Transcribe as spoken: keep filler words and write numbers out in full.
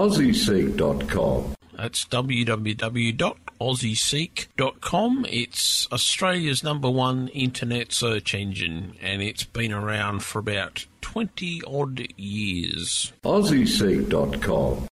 aussie seek dot com. That's w w w dot aussie seek dot com. It's Australia's number one internet search engine, and it's been around for about twenty odd years. aussie seek dot com.